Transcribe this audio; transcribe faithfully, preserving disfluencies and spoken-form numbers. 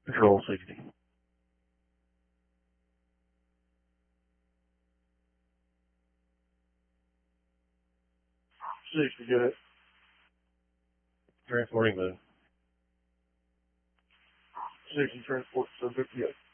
Control sixty. sixty, good. Transporting the sixty transport subject, yes.